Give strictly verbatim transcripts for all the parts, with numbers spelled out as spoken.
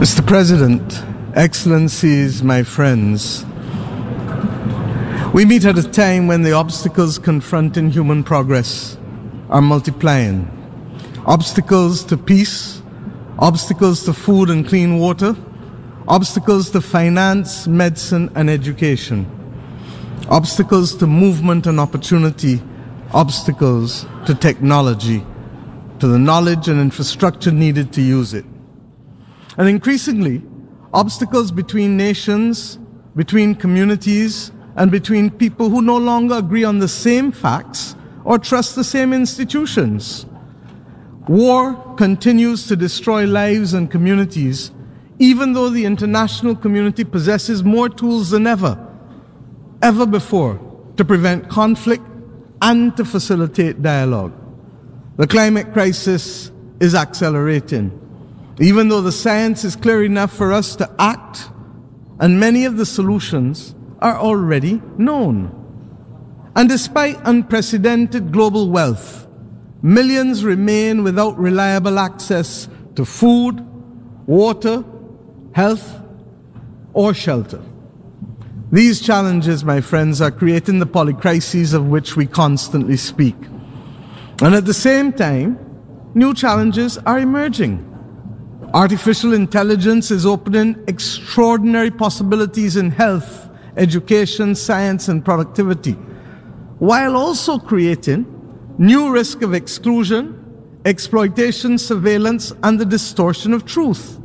Mister President, Excellencies, my friends, we meet at a time when the obstacles confronting human progress are multiplying. Obstacles to peace, obstacles to food and clean water, obstacles to finance, medicine, and education, obstacles to movement and opportunity, obstacles to technology, to the knowledge and infrastructure needed to use it. And increasingly, obstacles between nations, between communities, and between people who no longer agree on the same facts or trust the same institutions. War continues to destroy lives and communities, even though the international community possesses more tools than ever, ever before, to prevent conflict and to facilitate dialogue. The climate crisis is accelerating. Even though the science is clear enough for us to act, and many of the solutions are already known. And despite unprecedented global wealth, millions remain without reliable access to food, water, health, or shelter. These challenges, my friends, are creating the polycrises of which we constantly speak. And at the same time, new challenges are emerging. Artificial intelligence is opening extraordinary possibilities in health, education, science, and productivity, while also creating new risk of exclusion, exploitation, surveillance, and the distortion of truth.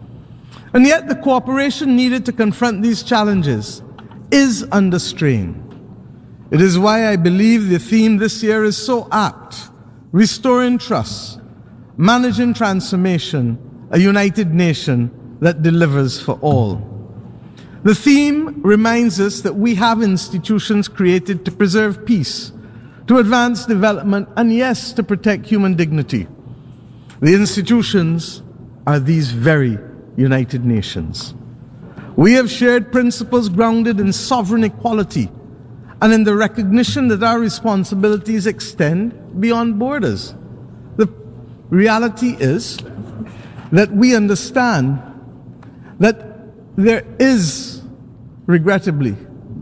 And yet the cooperation needed to confront these challenges is under strain. It is why I believe the theme this year is so apt: restoring trust, managing transformation, a united nation that delivers for all. The theme reminds us that we have institutions created to preserve peace, to advance development, and yes, to protect human dignity. The institutions are these very United Nations. We have shared principles grounded in sovereign equality and in the recognition that our responsibilities extend beyond borders. The reality is that we understand that there is, regrettably,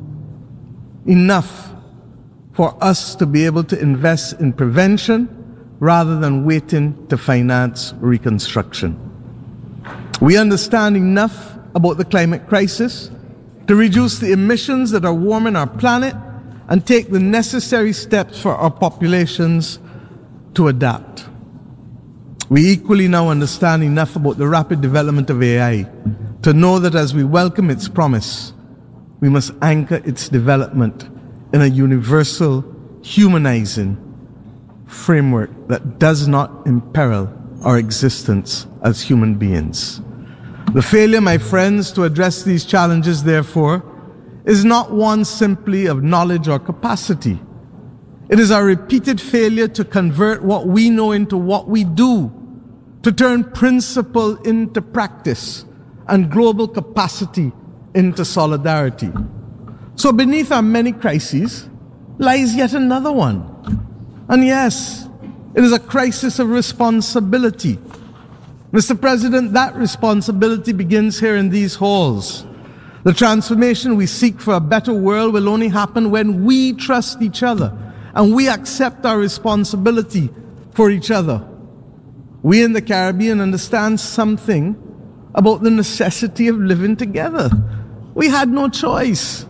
enough for us to be able to invest in prevention rather than waiting to finance reconstruction. We understand enough about the climate crisis to reduce the emissions that are warming our planet and take the necessary steps for our populations to adapt. We equally now understand enough about the rapid development of A I to know that as we welcome its promise, we must anchor its development in a universal, humanizing framework that does not imperil our existence as human beings. The failure, my friends, to address these challenges, therefore, is not one simply of knowledge or capacity. It is our repeated failure to convert what we know into what we do, to turn principle into practice and global capacity into solidarity. So beneath our many crises lies yet another one. And yes, it is a crisis of responsibility. Mister President, that responsibility begins here in these halls. The transformation we seek for a better world will only happen when we trust each other and we accept our responsibility for each other. We in the Caribbean understand something about the necessity of living together. We had no choice.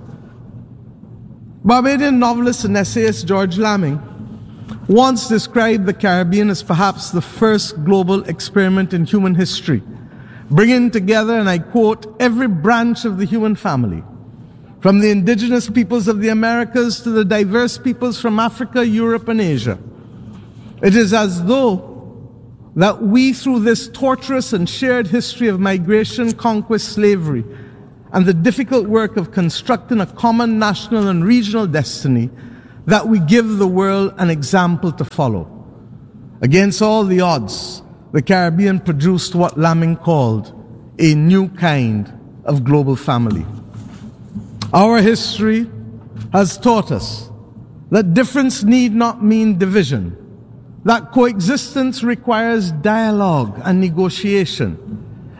Barbadian novelist and essayist George Lamming once described the Caribbean as perhaps the first global experiment in human history, bringing together, and I quote, every branch of the human family, from the indigenous peoples of the Americas to the diverse peoples from Africa, Europe, and Asia. It is as though that we, through this torturous and shared history of migration, conquest, slavery, and the difficult work of constructing a common national and regional destiny, that we give the world an example to follow. Against all the odds, the Caribbean produced what Lamming called a new kind of global family. Our history has taught us that difference need not mean division, that coexistence requires dialogue and negotiation,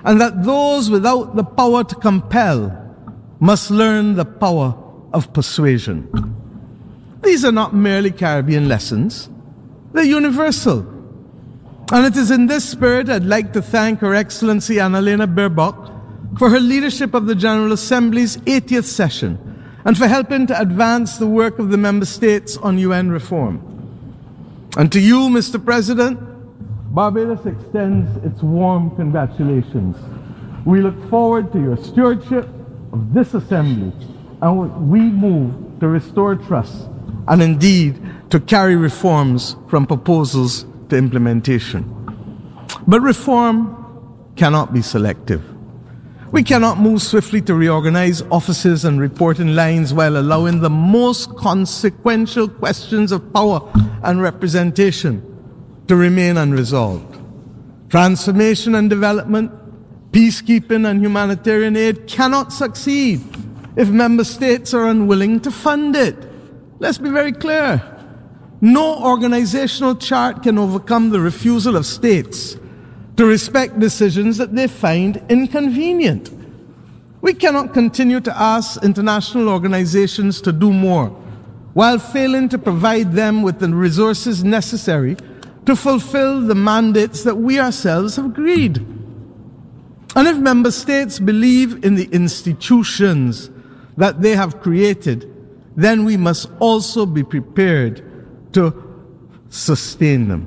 and that those without the power to compel must learn the power of persuasion. These are not merely Caribbean lessons, they're universal. And it is in this spirit I'd like to thank Her Excellency Annalena Baerbock for her leadership of the General Assembly's eightieth session and for helping to advance the work of the member states on U N reform. And to you, Mister President, Barbados extends its warm congratulations. We look forward to your stewardship of this Assembly, and we move to restore trust and indeed to carry reforms from proposals to implementation. But reform cannot be selective. We cannot move swiftly to reorganize offices and reporting lines while allowing the most consequential questions of power and representation to remain unresolved. Transformation and development, peacekeeping and humanitarian aid cannot succeed if member states are unwilling to fund it. Let's be very clear. No organizational chart can overcome the refusal of states to respect decisions that they find inconvenient. We cannot continue to ask international organizations to do more while failing to provide them with the resources necessary to fulfill the mandates that we ourselves have agreed. And if member states believe in the institutions that they have created, then we must also be prepared to sustain them.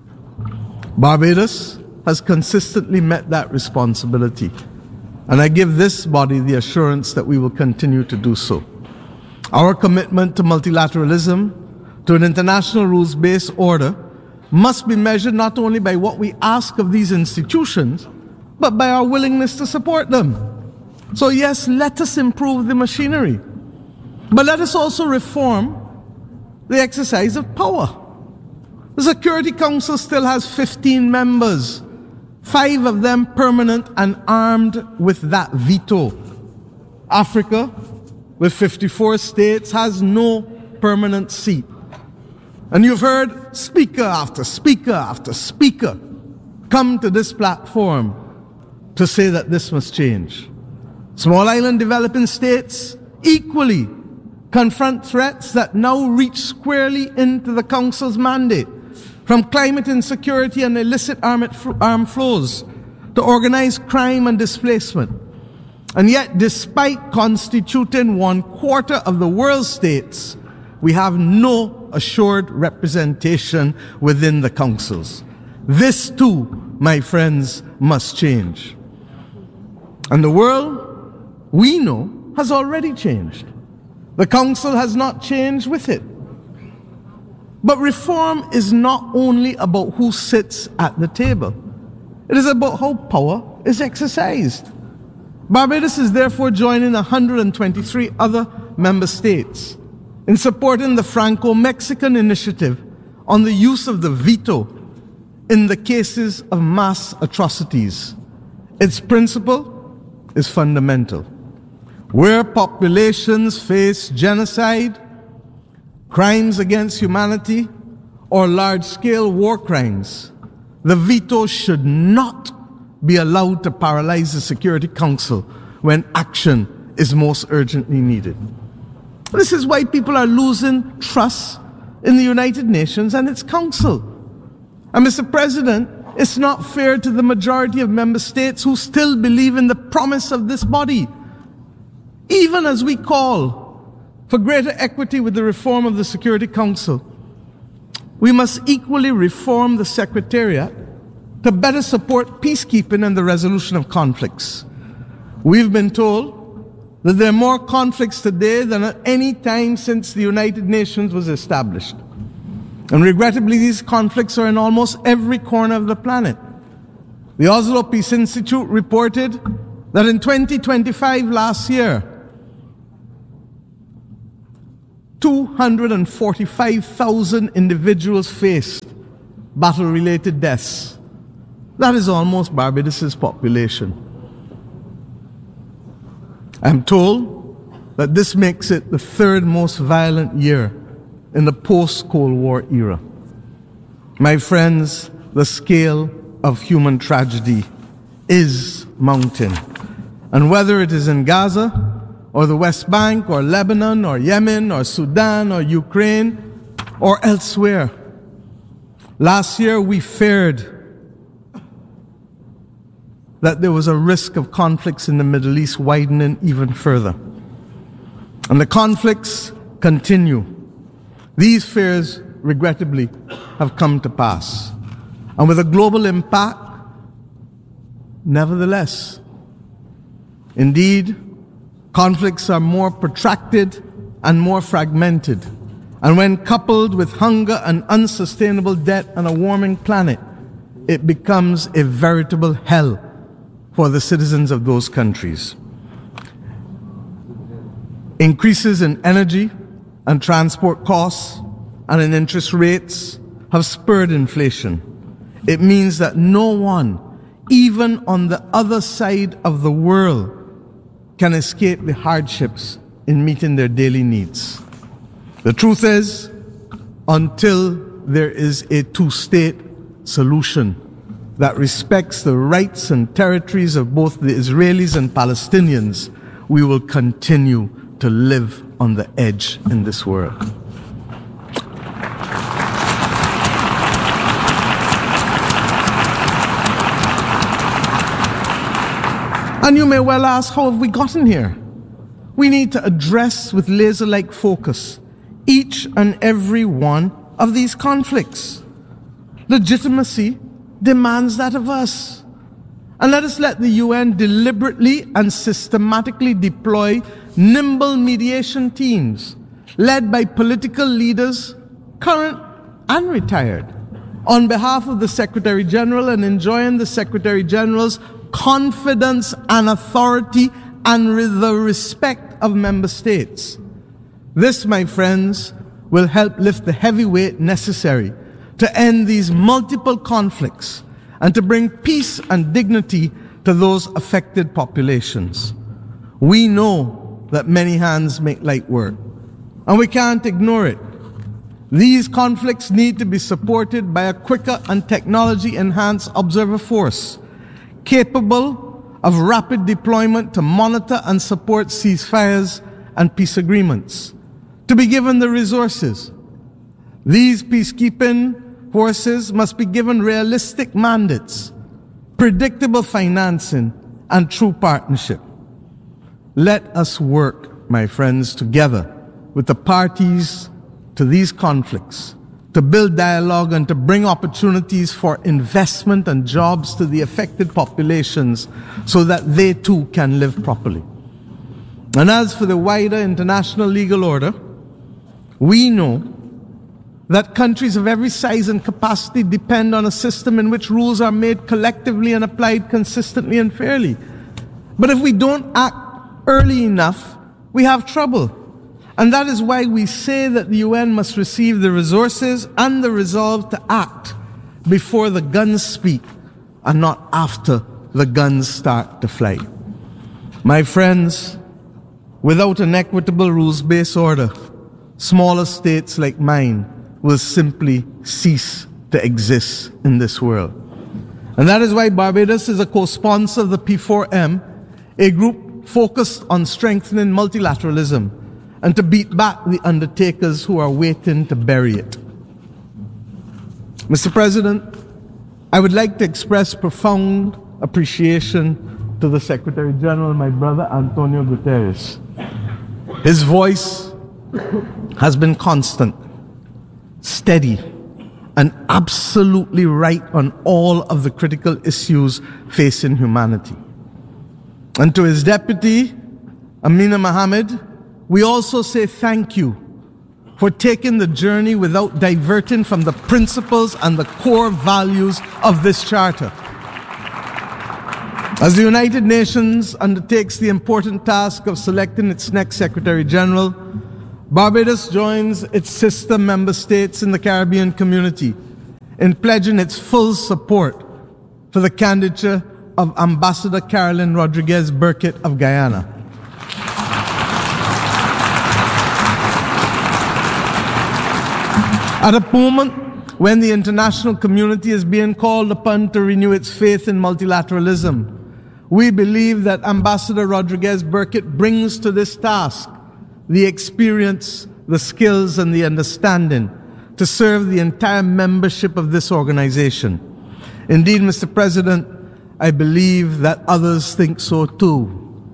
Barbados has consistently met that responsibility, and I give this body the assurance that we will continue to do so. Our commitment to multilateralism, to an international rules-based order, must be measured not only by what we ask of these institutions, but by our willingness to support them. So yes, let us improve the machinery, but let us also reform the exercise of power. The Security Council still has fifteen members, five of them permanent and armed with that veto. Africa, with fifty-four states, has no permanent seat. And you've heard speaker after speaker after speaker come to this platform to say that this must change. Small island developing states equally confront threats that now reach squarely into the Council's mandate, from climate insecurity and illicit armed flows to organized crime and displacement. And yet, despite constituting one quarter of the world's states, we have no assured representation within the councils. This too, my friends, must change. And the world, we know, has already changed. The council has not changed with it. But reform is not only about who sits at the table. It is about how power is exercised. Barbados is therefore joining one hundred twenty-three other member states in supporting the Franco-Mexican initiative on the use of the veto in the cases of mass atrocities. Its principle is fundamental. Where populations face genocide, crimes against humanity, or large-scale war crimes, the veto should not be allowed to paralyze the Security Council when action is most urgently needed. This is why people are losing trust in the United Nations and its Council. And Mister President, it's not fair to the majority of member states who still believe in the promise of this body. Even as we call for greater equity with the reform of the Security Council, we must equally reform the Secretariat to better support peacekeeping and the resolution of conflicts. We've been told that there are more conflicts today than at any time since the United Nations was established. And regrettably, these conflicts are in almost every corner of the planet. The Oslo Peace Institute reported that in twenty twenty-five, last year, two hundred forty-five thousand individuals faced battle-related deaths. That is almost Barbados's population. I'm told that this makes it the third most violent year in the post-Cold War era. My friends, the scale of human tragedy is mounting. And whether it is in Gaza, or the West Bank, or Lebanon, or Yemen, or Sudan, or Ukraine, or elsewhere, last year we feared that there was a risk of conflicts in the Middle East widening even further. And the conflicts continue. These fears, regrettably, have come to pass. And with a global impact, nevertheless, indeed, conflicts are more protracted and more fragmented. And when coupled with hunger and unsustainable debt and a warming planet, it becomes a veritable hell for the citizens of those countries. Increases in energy and transport costs and in interest rates have spurred inflation. It means that no one, even on the other side of the world, can escape the hardships in meeting their daily needs. The truth is, until there is a two-state solution that respects the rights and territories of both the Israelis and Palestinians, we will continue to live on the edge in this world. And you may well ask, how have we gotten here? We need to address with laser-like focus each and every one of these conflicts. Legitimacy demands that of us. And let us let the U N deliberately and systematically deploy nimble mediation teams led by political leaders, current and retired, on behalf of the Secretary General and enjoying the Secretary General's confidence and authority and the respect of member states. This, my friends, will help lift the heavy weight necessary to end these multiple conflicts and to bring peace and dignity to those affected populations. We know that many hands make light work, and we can't ignore it. These conflicts need to be supported by a quicker and technology-enhanced observer force, capable of rapid deployment to monitor and support ceasefires and peace agreements, to be given the resources. These peacekeeping forces must be given realistic mandates, predictable financing, and true partnership. Let us work, my friends, together with the parties to these conflicts to build dialogue and to bring opportunities for investment and jobs to the affected populations so that they too can live properly. And as for the wider international legal order, we know that countries of every size and capacity depend on a system in which rules are made collectively and applied consistently and fairly. But if we don't act early enough, we have trouble. And that is why we say that the U N must receive the resources and the resolve to act before the guns speak and not after the guns start to fly. My friends, without an equitable rules-based order, smaller states like mine will simply cease to exist in this world. And that is why Barbados is a co-sponsor of the P four M, a group focused on strengthening multilateralism and to beat back the undertakers who are waiting to bury it. Mister President, I would like to express profound appreciation to the Secretary General, my brother Antonio Guterres. His voice has been constant, steady, and absolutely right on all of the critical issues facing humanity. And to his deputy, Amina Mohammed, we also say thank you for taking the journey without diverting from the principles and the core values of this charter. As the United Nations undertakes the important task of selecting its next Secretary General, Barbados joins its sister member states in the Caribbean community in pledging its full support for the candidature of Ambassador Carolyn Rodriguez Burkitt of Guyana. At a moment when the international community is being called upon to renew its faith in multilateralism, We believe that Ambassador Rodriguez Burkitt brings to this task the experience, the skills, and the understanding to serve the entire membership of this organization. Indeed, Mister President, I believe that others think so too.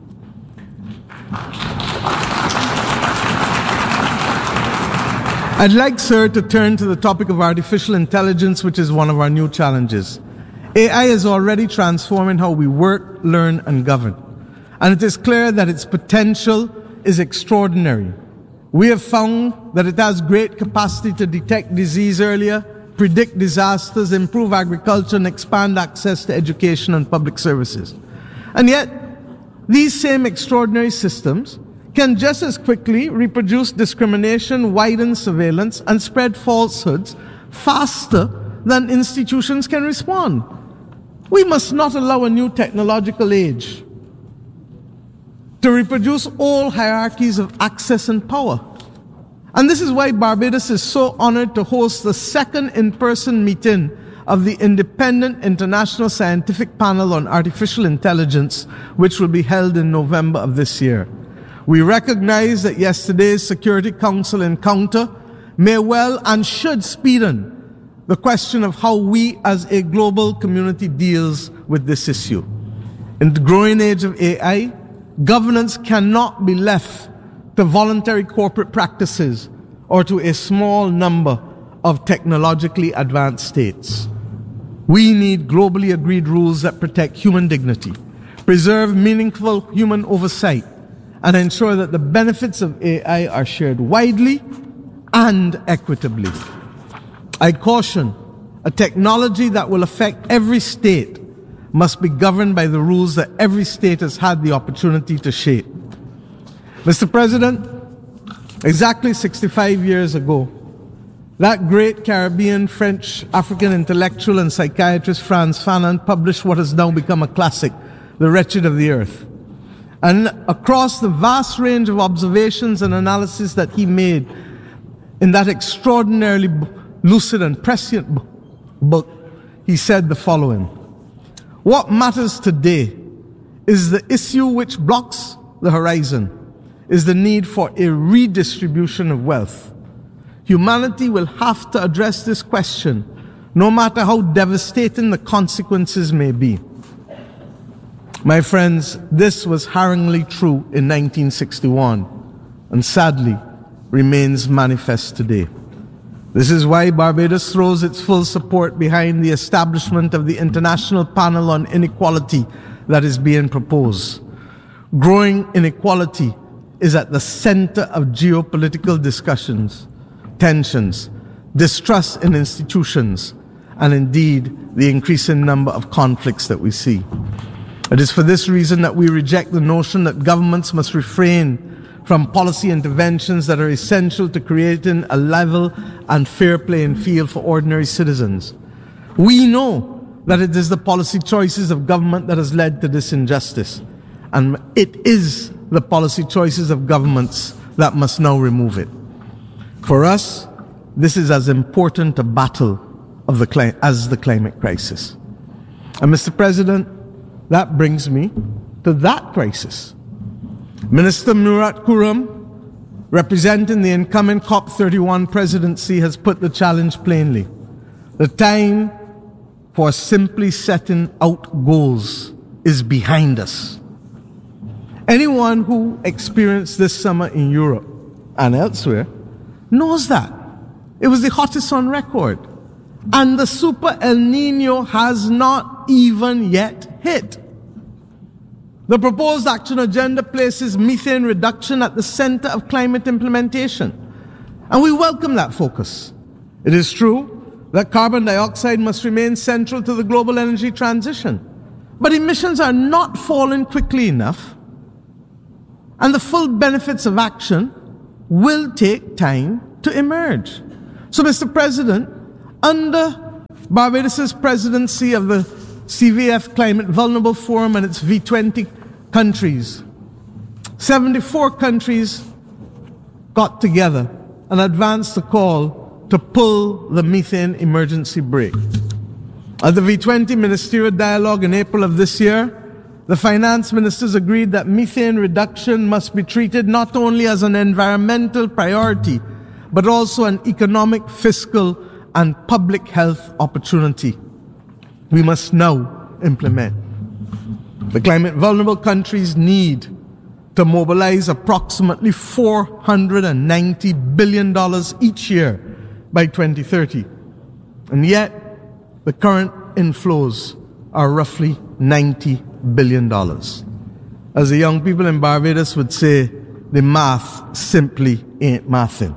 I'd like, sir, to turn to the topic of artificial intelligence, which is one of our new challenges. A I is already transforming how we work, learn, and govern. And it is clear that its potential is extraordinary. We have found that it has great capacity to detect disease earlier, predict disasters, improve agriculture, and expand access to education and public services. And yet, these same extraordinary systems can just as quickly reproduce discrimination, widen surveillance, and spread falsehoods faster than institutions can respond. We must not allow a new technological age to reproduce all hierarchies of access and power. And this is why Barbados is so honored to host the second in-person meeting of the Independent International Scientific Panel on Artificial Intelligence, which will be held in November of this year. We recognize that yesterday's Security Council encounter may well and should speeden the question of how we as a global community deals with this issue. In the growing age of A I, governance cannot be left to voluntary corporate practices or to a small number of technologically advanced states. We need globally agreed rules that protect human dignity, preserve meaningful human oversight, and ensure that the benefits of A I are shared widely and equitably. I caution, a technology that will affect every state must be governed by the rules that every state has had the opportunity to shape. Mister President, exactly sixty-five years ago, that great Caribbean French African intellectual and psychiatrist Frantz Fanon published what has now become a classic, The Wretched of the Earth. And across the vast range of observations and analysis that he made in that extraordinarily lucid and prescient book, he said the following: "What matters today is the issue which blocks the horizon, is the need for a redistribution of wealth. Humanity will have to address this question, no matter how devastating the consequences may be." My friends, this was harrowingly true in nineteen sixty-one, and sadly remains manifest today. This is why Barbados throws its full support behind the establishment of the International Panel on Inequality that is being proposed. Growing inequality is at the center of geopolitical discussions, tensions, distrust in institutions, and indeed the increasing number of conflicts that we see. It is for this reason that we reject the notion that governments must refrain from policy interventions that are essential to creating a level and fair playing field for ordinary citizens. We know that it is the policy choices of government that has led to this injustice, and it is the policy choices of governments that must now remove it. For us, this is as important a battle of the cli- as the climate crisis. And Mister President, that brings me to that crisis. Minister Murat Kurum, representing the incoming COP thirty-one presidency, has put the challenge plainly. The time for simply setting out goals is behind us. Anyone who experienced this summer in Europe and elsewhere knows that. It was the hottest on record. And the Super El Nino has not even yet hit. The proposed action agenda places methane reduction at the center of climate implementation. And we welcome that focus. It is true that carbon dioxide must remain central to the global energy transition. But emissions are not falling quickly enough, and the full benefits of action will take time to emerge. So, Mister President, under Barbados' presidency of the C V F Climate Vulnerable Forum and its V twenty countries, seventy-four countries got together and advanced the call to pull the methane emergency brake. At the V twenty Ministerial Dialogue in April of this year, The finance ministers agreed that methane reduction must be treated not only as an environmental priority, but also an economic, fiscal, and public health opportunity. We must now implement. The climate vulnerable countries need to mobilize approximately four hundred ninety billion dollars each year by twenty thirty. And yet, the current inflows are roughly ninety billion dollars. As the young people in Barbados would say, the math simply ain't mathing.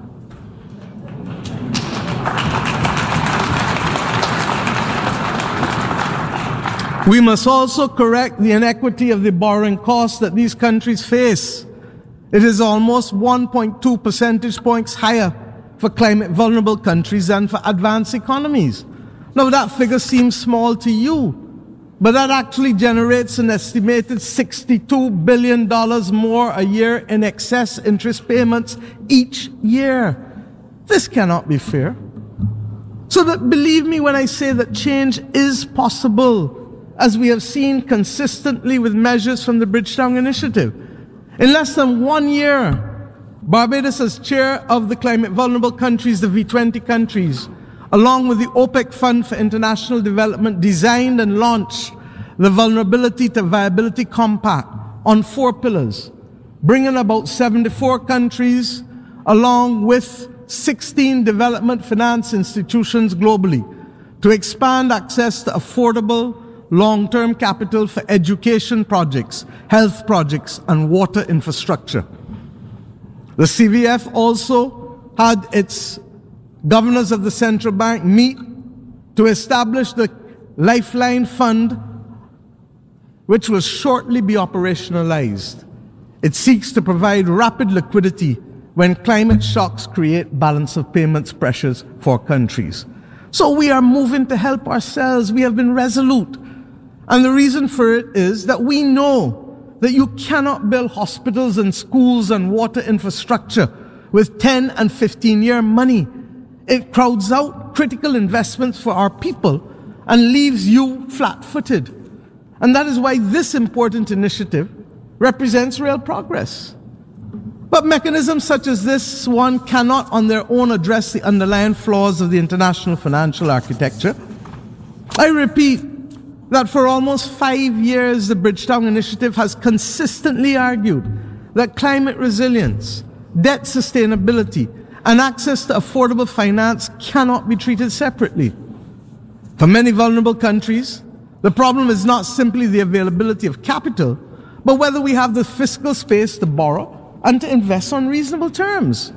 We must also correct the inequity of the borrowing costs that these countries face. It is almost one point two percentage points higher for climate vulnerable countries than for advanced economies. Now that figure seems small to you, but that actually generates an estimated sixty-two billion dollars more a year in excess interest payments each year. This cannot be fair. So that believe me when I say that change is possible, as we have seen consistently with measures from the Bridgetown Initiative. In less than one year, Barbados, as chair of the climate vulnerable countries, the V twenty countries, along with the OPEC Fund for International Development, designed and launched the Vulnerability to Viability Compact on four pillars, bringing about seventy-four countries along with sixteen development finance institutions globally to expand access to affordable long-term capital for education projects, health projects, and water infrastructure. The C V F also had its governors of the central bank meet to establish the Lifeline Fund, which will shortly be operationalized. It seeks to provide rapid liquidity when climate shocks create balance of payments pressures for countries. So we are moving to help ourselves. We have been resolute. And the reason for it is that we know that you cannot build hospitals and schools and water infrastructure with ten and fifteen year money. It crowds out critical investments for our people and leaves you flat-footed. And that is why this important initiative represents real progress. But mechanisms such as this one cannot on their own address the underlying flaws of the international financial architecture. I repeat that for almost five years, the Bridgetown Initiative has consistently argued that climate resilience, debt sustainability, and access to affordable finance cannot be treated separately. For many vulnerable countries, the problem is not simply the availability of capital, but whether we have the fiscal space to borrow and to invest on reasonable terms.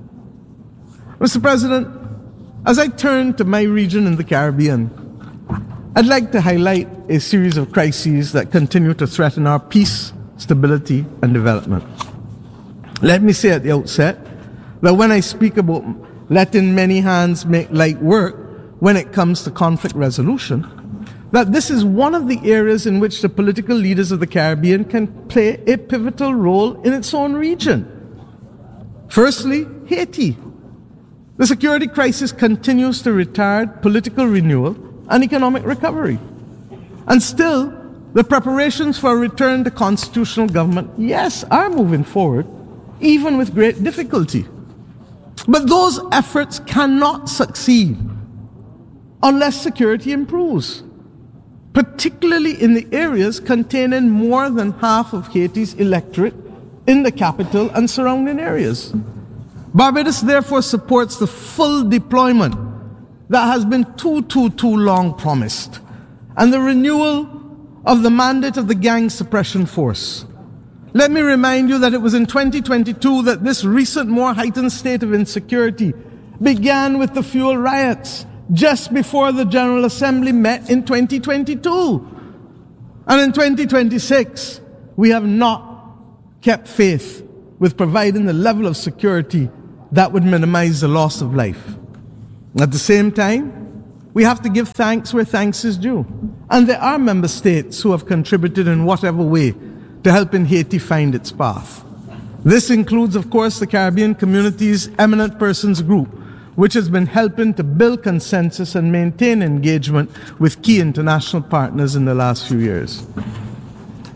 Mister President, as I turn to my region in the Caribbean, I'd like to highlight a series of crises that continue to threaten our peace, stability, and development. Let me say at the outset that when I speak about letting many hands make light work when it comes to conflict resolution, that this is one of the areas in which the political leaders of the Caribbean can play a pivotal role in its own region. Firstly, Haiti. The security crisis continues to retard political renewal and economic recovery. And still, the preparations for a return to constitutional government, yes, are moving forward, even with great difficulty. But those efforts cannot succeed unless security improves, particularly in the areas containing more than half of Haiti's electorate in the capital and surrounding areas. Barbados therefore supports the full deployment that has been too, too, too long promised, and the renewal of the mandate of the Gang Suppression Force. Let me remind you that it was in twenty twenty-two that this recent more heightened state of insecurity began with the fuel riots just before the General Assembly met in twenty twenty-two. And in twenty twenty-six, we have not kept faith with providing the level of security that would minimize the loss of life. At the same time, we have to give thanks where thanks is due. And there are member states who have contributed in whatever way to helping Haiti find its path. This includes, of course, the Caribbean Community's Eminent Persons Group, which has been helping to build consensus and maintain engagement with key international partners in the last few years.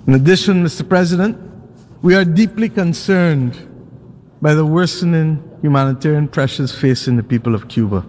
In addition, Mister President, we are deeply concerned by the worsening humanitarian pressures facing the people of Cuba.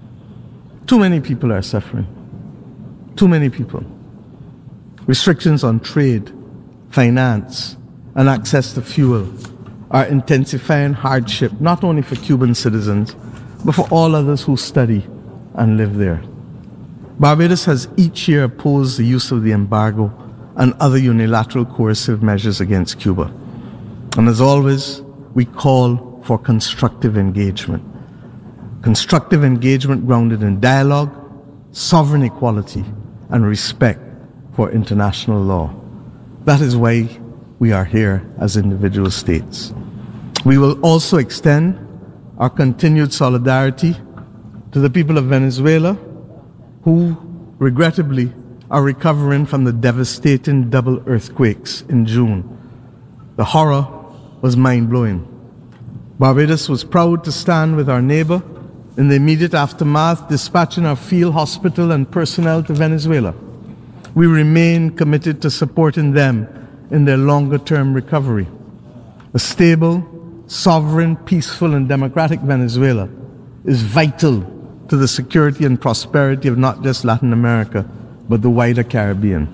Too many people are suffering. Too many people. Restrictions on trade, finance, and access to fuel are intensifying hardship not only for Cuban citizens, but for all others who study and live there. Barbados has each year opposed the use of the embargo and other unilateral coercive measures against Cuba. And as always, we call for constructive engagement. Constructive engagement grounded in dialogue, sovereign equality, and respect for international law. That is why we are here as individual states. We will also extend our continued solidarity to the people of Venezuela who, regrettably, are recovering from the devastating double earthquakes in June. The horror was mind-blowing. Barbados was proud to stand with our neighbor in the immediate aftermath, dispatching our field hospital and personnel to Venezuela. We remain committed to supporting them in their longer-term recovery. A stable, sovereign, peaceful, and democratic Venezuela is vital to the security and prosperity of not just Latin America, but the wider Caribbean.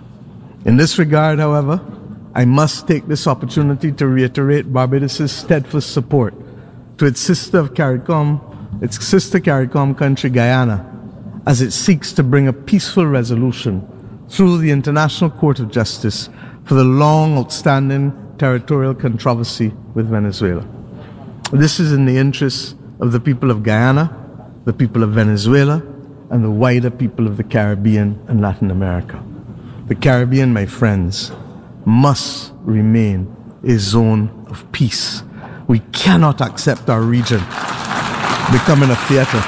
In this regard, however, I must take this opportunity to reiterate Barbados' steadfast support to its sister of CARICOM, its sister CARICOM country, Guyana, as it seeks to bring a peaceful resolution through the International Court of Justice for the long outstanding territorial controversy with Venezuela. This is in the interests of the people of Guyana, the people of Venezuela, and the wider people of the Caribbean and Latin America. The Caribbean, my friends, must remain a zone of peace. We cannot accept our region becoming a theater.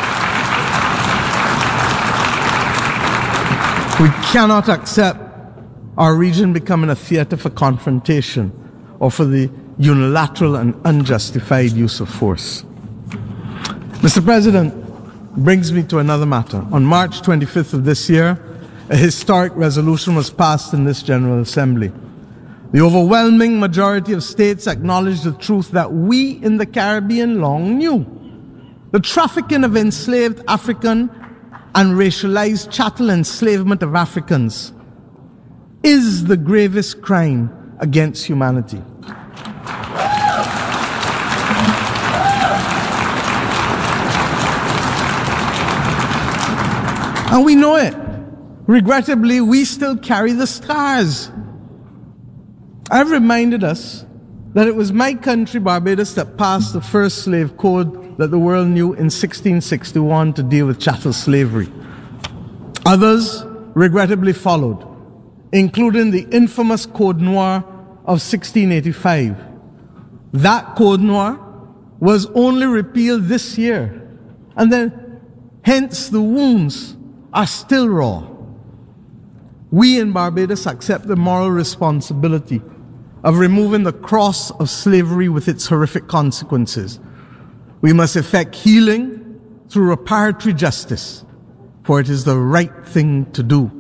We cannot accept our region becoming a theater for confrontation or for the unilateral and unjustified use of force. Mister President, brings me to another matter. On March twenty-fifth of this year, a historic resolution was passed in this General Assembly. The overwhelming majority of states acknowledged the truth that we in the Caribbean long knew. The trafficking of enslaved African and racialized chattel enslavement of Africans is the gravest crime against humanity. And we know it. Regrettably, we still carry the scars. I've reminded us that it was my country, Barbados, that passed the first slave code that the world knew in sixteen sixty-one to deal with chattel slavery. Others regrettably followed, including the infamous Code Noir of sixteen eighty-five. That Code Noir was only repealed this year, and then hence the wounds are still raw. We in Barbados accept the moral responsibility of removing the cross of slavery with its horrific consequences. We must effect healing through reparatory justice, for it is the right thing to do.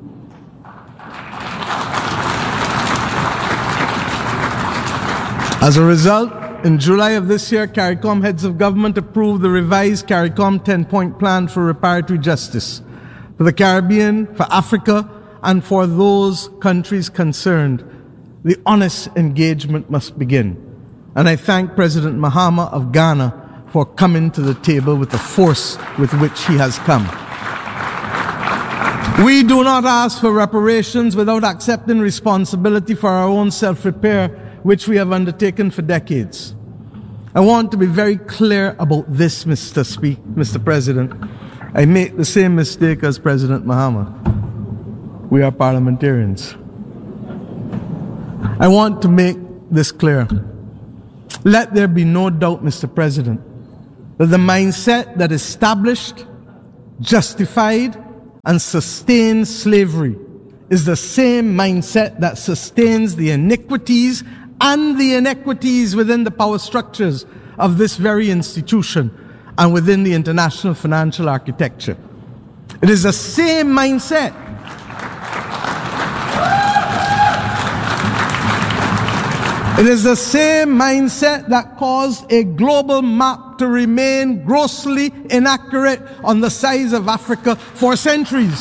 As a result, in July of this year, CARICOM heads of government approved the revised CARICOM ten-point plan for reparatory justice for the Caribbean, for Africa, and for those countries concerned. The honest engagement must begin. And I thank President Mahama of Ghana for coming to the table with the force with which he has come. We do not ask for reparations without accepting responsibility for our own self-repair, which we have undertaken for decades. I want to be very clear about this, Mister Speaker, Mister President. I made the same mistake as President Mahama. We are parliamentarians. I want to make this clear. Let there be no doubt, Mister President, that the mindset that established, justified, and sustained slavery is the same mindset that sustains the iniquities and the inequities within the power structures of this very institution and within the international financial architecture. It is the same mindset It is the same mindset that caused a global map to remain grossly inaccurate on the size of Africa for centuries.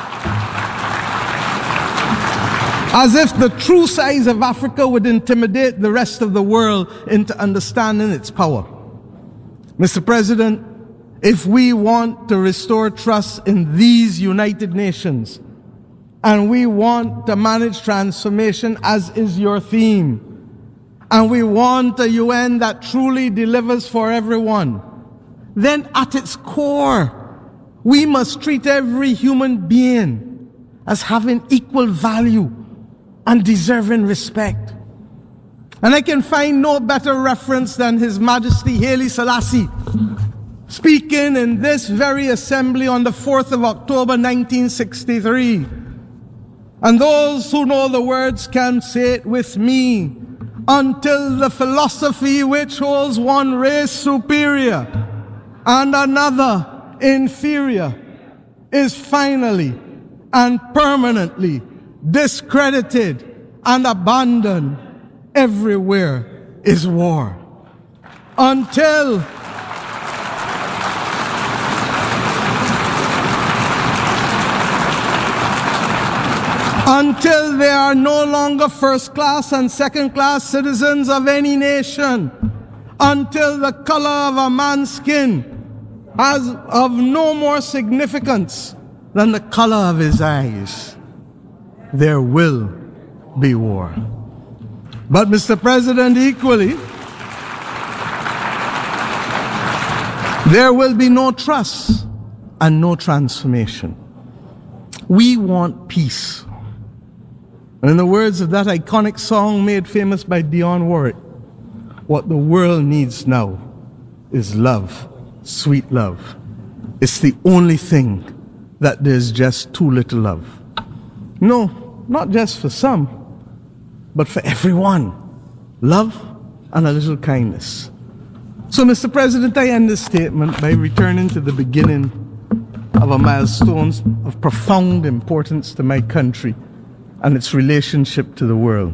As if the true size of Africa would intimidate the rest of the world into understanding its power. Mister President, if we want to restore trust in these United Nations, and we want to manage transformation as is your theme, and we want a U N that truly delivers for everyone, then at its core, we must treat every human being as having equal value and deserving respect. And I can find no better reference than His Majesty Haile Selassie, speaking in this very assembly on the fourth of October nineteen sixty-three. And those who know the words can say it with me: until the philosophy which holds one race superior and another inferior is finally and permanently discredited and abandoned, everywhere is war. Until until they are no longer first-class and second-class citizens of any nation, until the color of a man's skin has of no more significance than the color of his eyes, there will be war. But, Mister President, equally, there will be no trust and no transformation. We want peace. And in the words of that iconic song made famous by Dionne Warwick, what the world needs now is love, sweet love. It's the only thing that there's just too little of. No, not just for some, but for everyone. Love and a little kindness. So, Mister President, I end this statement by returning to the beginning of a milestone of profound importance to my country and its relationship to the world.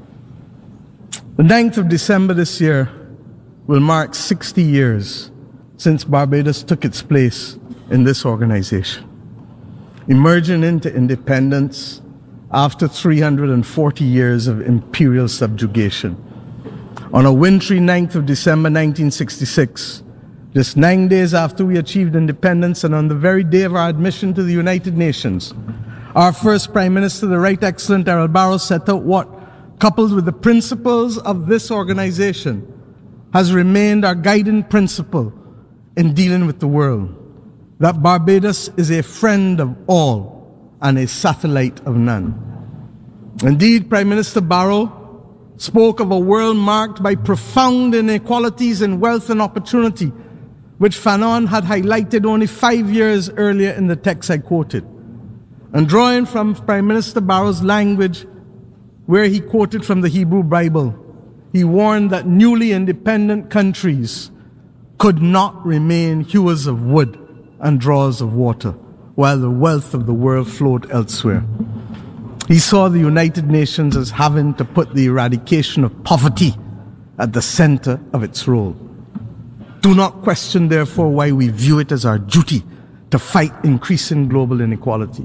The ninth of December this year will mark sixty years since Barbados took its place in this organization, emerging into independence after three hundred forty years of imperial subjugation. On a wintry ninth of December nineteen sixty-six, just nine days after we achieved independence and on the very day of our admission to the United Nations, our first Prime Minister, the Right Excellent Errol Barrow, set out what, coupled with the principles of this organization, has remained our guiding principle in dealing with the world: that Barbados is a friend of all and a satellite of none. Indeed, Prime Minister Barrow spoke of a world marked by profound inequalities in wealth and opportunity, which Fanon had highlighted only five years earlier in the text I quoted. And drawing from Prime Minister Barrow's language, where he quoted from the Hebrew Bible, he warned that newly independent countries could not remain hewers of wood and drawers of water, while the wealth of the world flowed elsewhere. He saw the United Nations as having to put the eradication of poverty at the center of its role. Do not question, therefore, why we view it as our duty to fight increasing global inequality.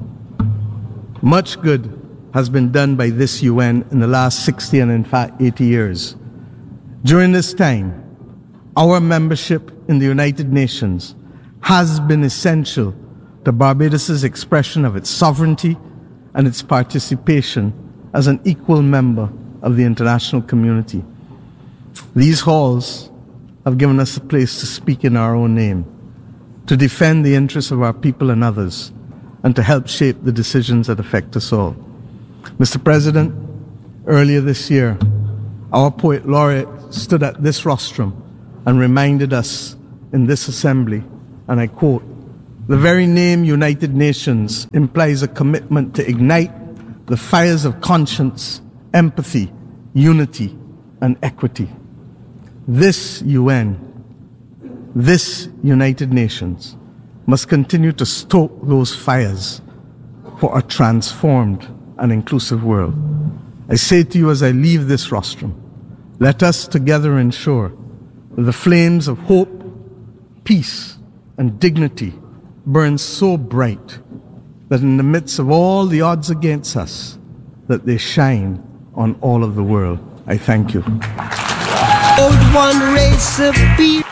Much good has been done by this U N in the last sixty and in fact eighty years. During this time, our membership in the United Nations has been essential to Barbados' expression of its sovereignty and its participation as an equal member of the international community. These halls have given us a place to speak in our own name, to defend the interests of our people and others, and to help shape the decisions that affect us all. Mister President, earlier this year, our poet laureate stood at this rostrum and reminded us in this assembly, and I quote, "The very name United Nations implies a commitment to ignite the fires of conscience, empathy, unity, and equity. This U N, this United Nations, must continue to stoke those fires for a transformed and inclusive world. I say to you as I leave this rostrum, Let us together ensure that the flames of hope, peace, and dignity burn so bright that in the midst of all the odds against us, that they shine on all of the world. I thank you. Old one race of people.